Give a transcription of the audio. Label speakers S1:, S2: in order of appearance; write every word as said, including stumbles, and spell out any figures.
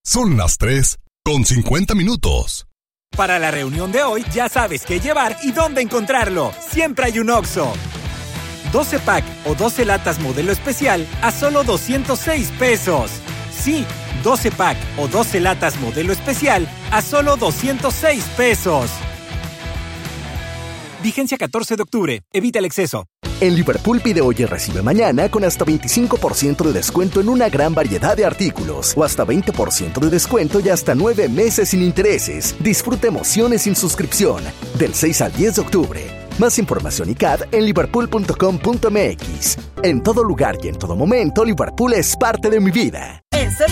S1: Son las tres con cincuenta minutos.
S2: Para la reunión de hoy, ya sabes qué llevar y dónde encontrarlo. Siempre hay un Oxxo. doce pack o doce latas modelo especial a solo doscientos seis pesos. Sí, doce pack o doce latas modelo especial a solo doscientos seis pesos. Vigencia catorce de octubre. Evita el exceso.
S3: En Liverpool pide hoy y recibe mañana con hasta veinticinco por ciento de descuento en una gran variedad de artículos o hasta veinte por ciento de descuento y hasta nueve meses sin intereses. Disfruta emociones sin suscripción del seis al diez de octubre. Más información y C A D en liverpool punto com punto m x. En todo lugar y en todo momento, Liverpool es parte de mi vida.